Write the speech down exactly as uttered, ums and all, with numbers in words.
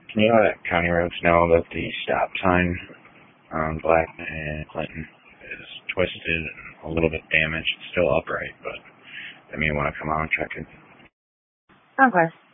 Can you let County Roads know that the stop sign on Black and Clinton is twisted and a little bit damaged? It's still upright, but they may want to come out and check it. Okay.